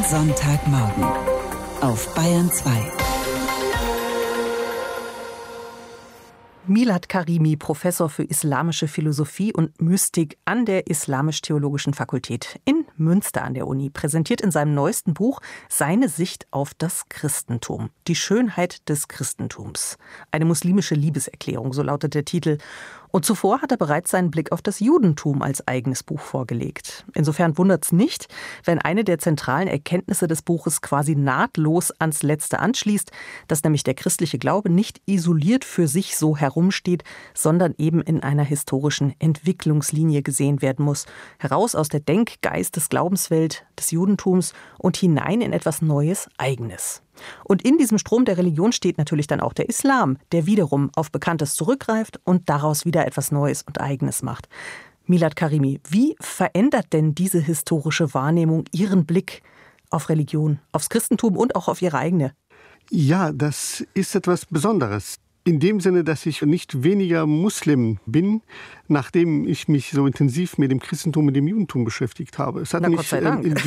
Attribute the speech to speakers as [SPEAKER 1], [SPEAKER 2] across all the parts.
[SPEAKER 1] Sonntagmorgen auf Bayern 2.
[SPEAKER 2] Milad Karimi, Professor für Islamische Philosophie und Mystik an der Islamisch-Theologischen Fakultät in Münster an der Uni, präsentiert in seinem neuesten Buch seine Sicht auf das Christentum. Die Schönheit des Christentums. Eine muslimische Liebeserklärung, so lautet der Titel. Und zuvor hat er bereits seinen Blick auf das Judentum als eigenes Buch vorgelegt. Insofern wundert es nicht, wenn eine der zentralen Erkenntnisse des Buches quasi nahtlos ans Letzte anschließt, dass nämlich der christliche Glaube nicht isoliert für sich so herumsteht, sondern eben in einer historischen Entwicklungslinie gesehen werden muss. Heraus aus der Denk-, Geistes-, Glaubenswelt des Judentums und hinein in etwas Neues, Eigenes. Und in diesem Strom der Religion steht natürlich dann auch der Islam, der wiederum auf Bekanntes zurückgreift und daraus wieder etwas Neues und Eigenes macht. Milad Karimi, wie verändert denn diese historische Wahrnehmung Ihren Blick auf Religion, aufs Christentum und auch auf Ihre eigene?
[SPEAKER 3] Ja, das ist etwas Besonderes. In dem Sinne, dass ich nicht weniger Muslim bin, nachdem ich mich so intensiv mit dem Christentum und dem Judentum beschäftigt habe. Es hat
[SPEAKER 2] Na,
[SPEAKER 3] mich,
[SPEAKER 2] Gott sei Dank.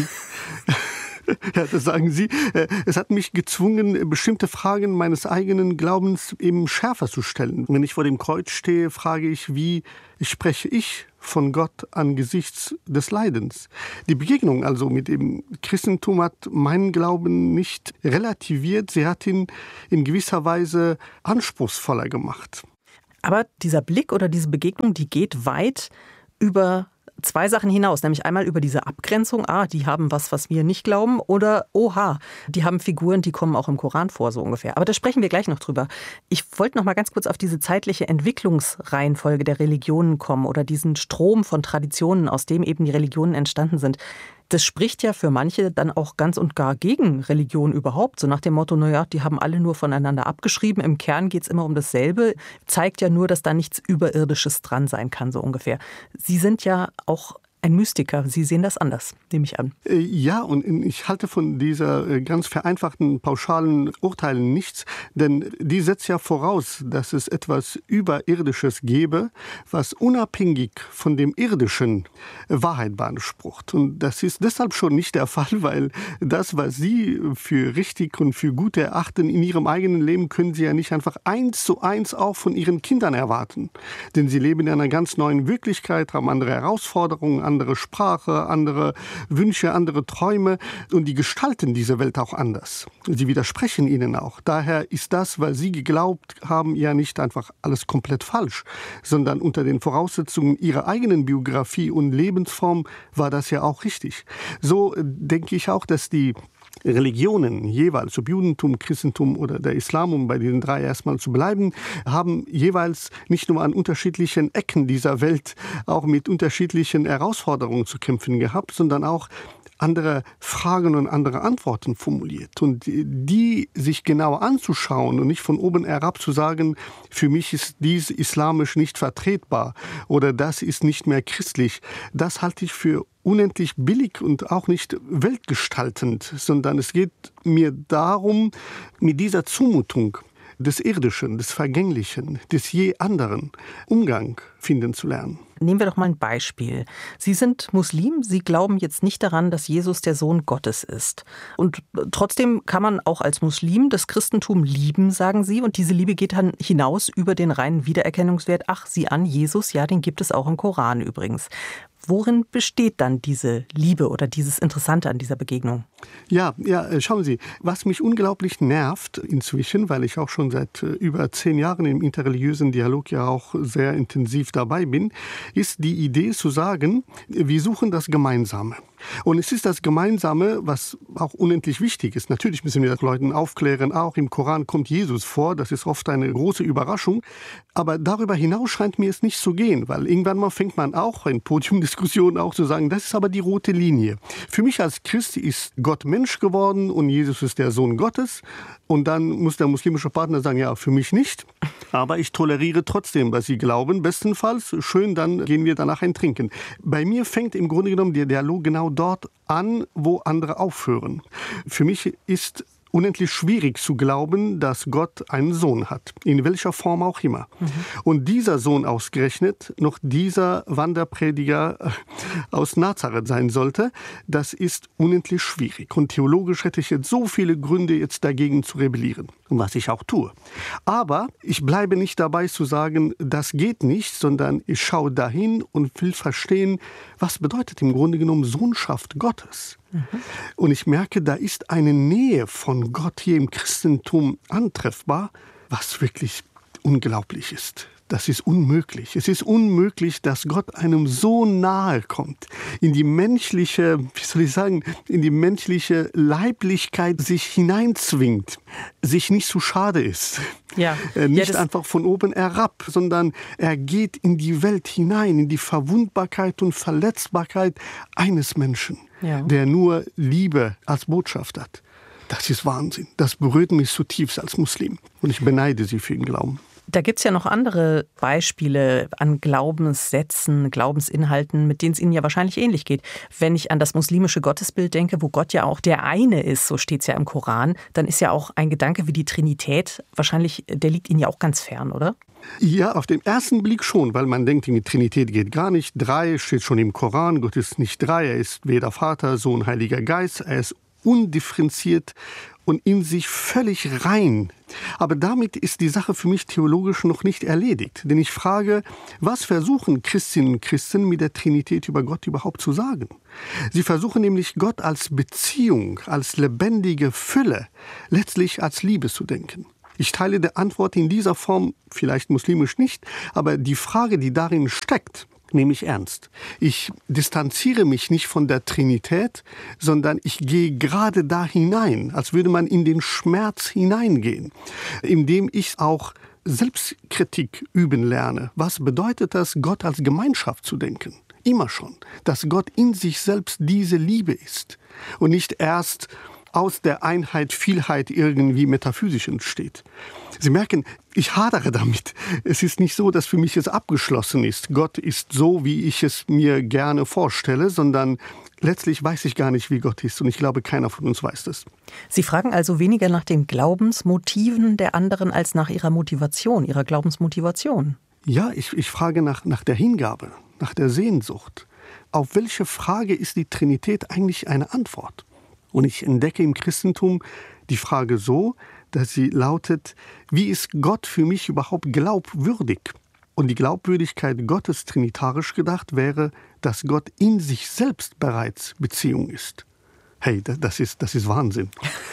[SPEAKER 3] Ja, das sagen Sie. Es hat mich gezwungen, bestimmte Fragen meines eigenen Glaubens eben schärfer zu stellen. Wenn ich vor dem Kreuz stehe, frage ich, wie spreche ich von Gott angesichts des Leidens? Die Begegnung also mit dem Christentum hat meinen Glauben nicht relativiert, sie hat ihn in gewisser Weise anspruchsvoller gemacht.
[SPEAKER 2] Aber dieser Blick oder diese Begegnung, die geht weit über zwei Sachen hinaus, nämlich einmal über diese Abgrenzung, die haben was wir nicht glauben, oder oha, die haben Figuren, die kommen auch im Koran vor, so ungefähr. Aber da sprechen wir gleich noch drüber. Ich wollte noch mal ganz kurz auf diese zeitliche Entwicklungsreihenfolge der Religionen kommen oder diesen Strom von Traditionen, aus dem eben die Religionen entstanden sind. Das spricht ja für manche dann auch ganz und gar gegen Religion überhaupt. So nach dem Motto, naja, die haben alle nur voneinander abgeschrieben. Im Kern geht es immer um dasselbe. Zeigt ja nur, dass da nichts Überirdisches dran sein kann, so ungefähr. Sie sind ja auch ein Mystiker. Sie sehen das anders, nehme ich an.
[SPEAKER 3] Ja, und ich halte von dieser ganz vereinfachten, pauschalen Urteilen nichts, denn die setzt ja voraus, dass es etwas Überirdisches gäbe, was unabhängig von dem Irdischen Wahrheit beansprucht. Und das ist deshalb schon nicht der Fall, weil das, was Sie für richtig und für gut erachten in Ihrem eigenen Leben, können Sie ja nicht einfach 1:1 auch von Ihren Kindern erwarten. Denn sie leben in einer ganz neuen Wirklichkeit, haben andere Herausforderungen, andere Sprache, andere Wünsche, andere Träume und die gestalten diese Welt auch anders. Sie widersprechen ihnen auch. Daher ist das, was sie geglaubt haben, ja nicht einfach alles komplett falsch, sondern unter den Voraussetzungen ihrer eigenen Biografie und Lebensform war das ja auch richtig. So denke ich auch, dass die Religionen jeweils, ob Judentum, Christentum oder der Islam, um bei diesen drei erstmal zu bleiben, haben jeweils nicht nur an unterschiedlichen Ecken dieser Welt auch mit unterschiedlichen Herausforderungen zu kämpfen gehabt, sondern auch andere Fragen und andere Antworten formuliert. Und die sich genauer anzuschauen und nicht von oben herab zu sagen, für mich ist dies islamisch nicht vertretbar oder das ist nicht mehr christlich, das halte ich für unendlich billig und auch nicht weltgestaltend, sondern es geht mir darum, mit dieser Zumutung des Irdischen, des Vergänglichen, des je anderen Umgang finden zu lernen.
[SPEAKER 2] Nehmen wir doch mal ein Beispiel. Sie sind Muslim, Sie glauben jetzt nicht daran, dass Jesus der Sohn Gottes ist. Und trotzdem kann man auch als Muslim das Christentum lieben, sagen Sie. Und diese Liebe geht dann hinaus über den reinen Wiedererkennungswert. Ach, sieh an, Jesus, ja, den gibt es auch im Koran übrigens. Worin besteht dann diese Liebe oder dieses Interessante an dieser Begegnung?
[SPEAKER 3] Ja, schauen Sie, was mich unglaublich nervt inzwischen, weil ich auch schon seit über 10 Jahren im interreligiösen Dialog ja auch sehr intensiv dabei bin, ist die Idee zu sagen, wir suchen das Gemeinsame. Und es ist das Gemeinsame, was auch unendlich wichtig ist. Natürlich müssen wir das Leuten aufklären, auch im Koran kommt Jesus vor, das ist oft eine große Überraschung. Aber darüber hinaus scheint mir es nicht zu gehen, weil irgendwann mal fängt man auch in Podiumdiskussionen auch zu sagen, das ist aber die rote Linie. Für mich als Christ ist Gott Mensch geworden und Jesus ist der Sohn Gottes. Und dann muss der muslimische Partner sagen, ja, für mich nicht. Aber ich toleriere trotzdem, was Sie glauben, bestenfalls. Schön, dann gehen wir danach ein Trinken. Bei mir fängt im Grunde genommen der Dialog genau dort an, wo andere aufhören. Für mich ist unendlich schwierig zu glauben, dass Gott einen Sohn hat, in welcher Form auch immer. Und dieser Sohn ausgerechnet noch dieser Wanderprediger aus Nazareth sein sollte, das ist unendlich schwierig. Und theologisch hätte ich jetzt so viele Gründe, jetzt dagegen zu rebellieren, was ich auch tue. Aber ich bleibe nicht dabei zu sagen, das geht nicht, sondern ich schaue dahin und will verstehen, was bedeutet im Grunde genommen Sohnschaft Gottes. Und ich merke, da ist eine Nähe von Gott hier im Christentum antreffbar, was wirklich unglaublich ist. Das ist unmöglich. Es ist unmöglich, dass Gott einem so nahe kommt, in die menschliche, in die menschliche Leiblichkeit sich hineinzwingt, sich nicht zu schade ist.
[SPEAKER 2] Ja.
[SPEAKER 3] Nicht einfach von oben herab, sondern er geht in die Welt hinein, in die Verwundbarkeit und Verletzbarkeit eines Menschen, der nur Liebe als Botschaft hat. Das ist Wahnsinn. Das berührt mich zutiefst als Muslim. Und ich beneide Sie für den Glauben.
[SPEAKER 2] Da gibt es ja noch andere Beispiele an Glaubenssätzen, Glaubensinhalten, mit denen es Ihnen ja wahrscheinlich ähnlich geht. Wenn ich an das muslimische Gottesbild denke, wo Gott ja auch der eine ist, so steht es ja im Koran, dann ist ja auch ein Gedanke wie die Trinität wahrscheinlich, der liegt Ihnen ja auch ganz fern, oder?
[SPEAKER 3] Ja, auf den ersten Blick schon, weil man denkt, die Trinität geht gar nicht. 3 steht schon im Koran, Gott ist nicht 3, er ist weder Vater, Sohn, Heiliger Geist, er ist undifferenziert und in sich völlig rein. Aber damit ist die Sache für mich theologisch noch nicht erledigt. Denn ich frage, was versuchen Christinnen und Christen mit der Trinität über Gott überhaupt zu sagen? Sie versuchen nämlich Gott als Beziehung, als lebendige Fülle, letztlich als Liebe zu denken. Ich teile die Antwort in dieser Form, vielleicht muslimisch nicht, aber die Frage, die darin steckt, nehme ich ernst. Ich distanziere mich nicht von der Trinität, sondern ich gehe gerade da hinein, als würde man in den Schmerz hineingehen, indem ich auch Selbstkritik üben lerne. Was bedeutet das, Gott als Gemeinschaft zu denken? Immer schon, dass Gott in sich selbst diese Liebe ist und nicht erst aus der Einheit, Vielheit irgendwie metaphysisch entsteht. Sie merken, ich hadere damit. Es ist nicht so, dass für mich es abgeschlossen ist. Gott ist so, wie ich es mir gerne vorstelle, sondern letztlich weiß ich gar nicht, wie Gott ist. Und ich glaube, keiner von uns weiß das.
[SPEAKER 2] Sie fragen also weniger nach den Glaubensmotiven der anderen als nach ihrer Motivation, ihrer Glaubensmotivation.
[SPEAKER 3] Ja, ich frage nach der Hingabe, nach der Sehnsucht. Auf welche Frage ist die Trinität eigentlich eine Antwort? Und ich entdecke im Christentum die Frage so, dass sie lautet, wie ist Gott für mich überhaupt glaubwürdig? Und die Glaubwürdigkeit Gottes trinitarisch gedacht wäre, dass Gott in sich selbst bereits Beziehung ist. Hey, das ist Wahnsinn.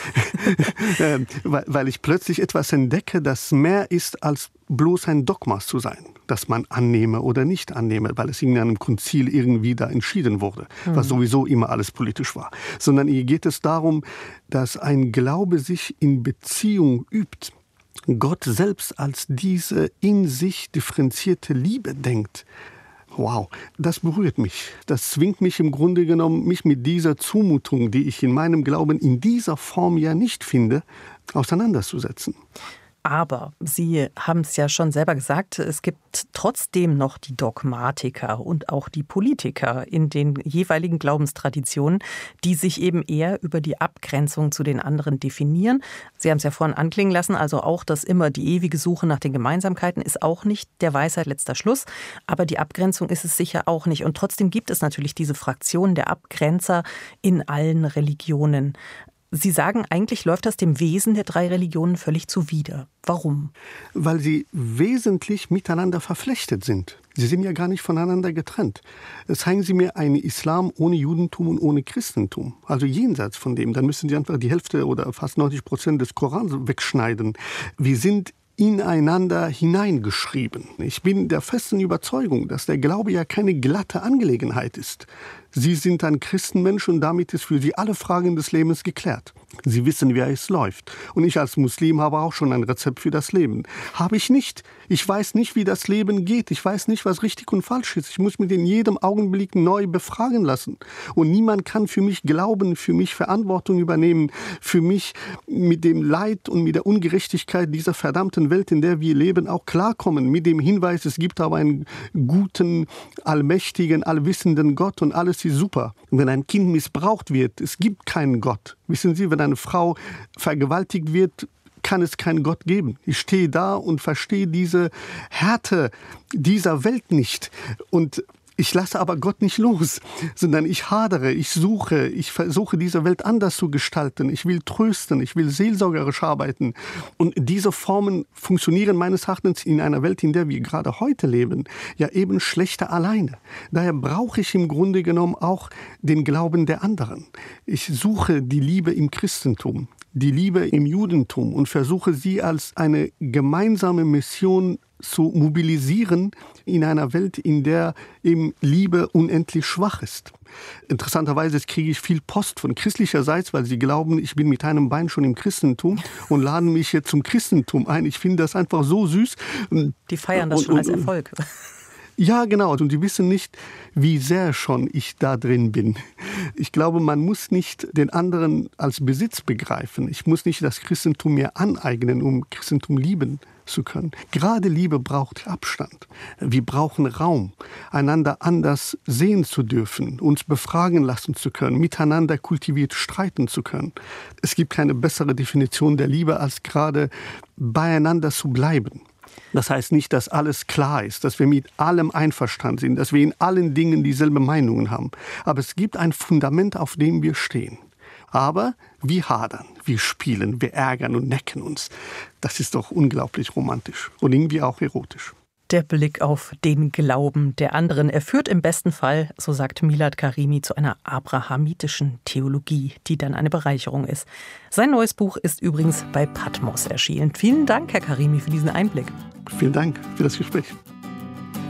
[SPEAKER 3] Weil ich plötzlich etwas entdecke, das mehr ist als bloß ein Dogma zu sein, das man annehme oder nicht annehme, weil es in einem Konzil irgendwie da entschieden wurde, was sowieso immer alles politisch war. Sondern hier geht es darum, dass ein Glaube sich in Beziehung übt. Gott selbst als diese in sich differenzierte Liebe denkt. Wow, das berührt mich. Das zwingt mich im Grunde genommen, mich mit dieser Zumutung, die ich in meinem Glauben in dieser Form ja nicht finde, auseinanderzusetzen.
[SPEAKER 2] Aber Sie haben es ja schon selber gesagt, es gibt trotzdem noch die Dogmatiker und auch die Politiker in den jeweiligen Glaubenstraditionen, die sich eben eher über die Abgrenzung zu den anderen definieren. Sie haben es ja vorhin anklingen lassen, also auch das immer die ewige Suche nach den Gemeinsamkeiten ist auch nicht der Weisheit letzter Schluss. Aber die Abgrenzung ist es sicher auch nicht. Und trotzdem gibt es natürlich diese Fraktion der Abgrenzer in allen Religionen. Sie sagen, eigentlich läuft das dem Wesen der 3 Religionen völlig zuwider. Warum?
[SPEAKER 3] Weil sie wesentlich miteinander verflechtet sind. Sie sind ja gar nicht voneinander getrennt. Zeigen Sie mir einen Islam ohne Judentum und ohne Christentum, also jenseits von dem. Dann müssen Sie einfach die Hälfte oder fast 90% des Korans wegschneiden. Wir sind ineinander hineingeschrieben. Ich bin der festen Überzeugung, dass der Glaube ja keine glatte Angelegenheit ist. Sie sind ein Christenmensch und damit ist für Sie alle Fragen des Lebens geklärt. Sie wissen, wie es läuft. Und ich als Muslim habe auch schon ein Rezept für das Leben. Habe ich nicht. Ich weiß nicht, wie das Leben geht. Ich weiß nicht, was richtig und falsch ist. Ich muss mich in jedem Augenblick neu befragen lassen. Und niemand kann für mich glauben, für mich Verantwortung übernehmen, für mich mit dem Leid und mit der Ungerechtigkeit dieser verdammten Welt, in der wir leben, auch klarkommen. Mit dem Hinweis, es gibt aber einen guten, allmächtigen, allwissenden Gott und alles ist super. Und wenn ein Kind missbraucht wird, es gibt keinen Gott. Wissen Sie, wenn eine Frau vergewaltigt wird, kann es keinen Gott geben. Ich stehe da und verstehe diese Härte dieser Welt nicht. Und ich lasse aber Gott nicht los, sondern ich hadere, ich versuche diese Welt anders zu gestalten. Ich will trösten, ich will seelsorgerisch arbeiten. Und diese Formen funktionieren meines Erachtens in einer Welt, in der wir gerade heute leben, ja eben schlechter alleine. Daher brauche ich im Grunde genommen auch den Glauben der anderen. Ich suche die Liebe im Christentum, die Liebe im Judentum und versuche sie als eine gemeinsame Mission zu mobilisieren in einer Welt, in der eben Liebe unendlich schwach ist. Interessanterweise kriege ich viel Post von christlicherseits, weil sie glauben, ich bin mit einem Bein schon im Christentum und laden mich jetzt zum Christentum ein. Ich finde das einfach so süß.
[SPEAKER 2] Die feiern das schon als Erfolg.
[SPEAKER 3] Ja, genau. Und die wissen nicht, wie sehr schon ich da drin bin. Ich glaube, man muss nicht den anderen als Besitz begreifen. Ich muss nicht das Christentum mir aneignen, um Christentum lieben zu können. Gerade Liebe braucht Abstand. Wir brauchen Raum, einander anders sehen zu dürfen, uns befragen lassen zu können, miteinander kultiviert streiten zu können. Es gibt keine bessere Definition der Liebe, als gerade beieinander zu bleiben. Das heißt nicht, dass alles klar ist, dass wir mit allem einverstanden sind, dass wir in allen Dingen dieselben Meinungen haben. Aber es gibt ein Fundament, auf dem wir stehen. Aber wir hadern, wir spielen, wir ärgern und necken uns. Das ist doch unglaublich romantisch und irgendwie auch erotisch.
[SPEAKER 2] Der Blick auf den Glauben der anderen. Er führt im besten Fall, so sagt Milad Karimi, zu einer abrahamitischen Theologie, die dann eine Bereicherung ist. Sein neues Buch ist übrigens bei Patmos erschienen. Vielen Dank, Herr Karimi, für diesen Einblick.
[SPEAKER 3] Vielen Dank für das Gespräch.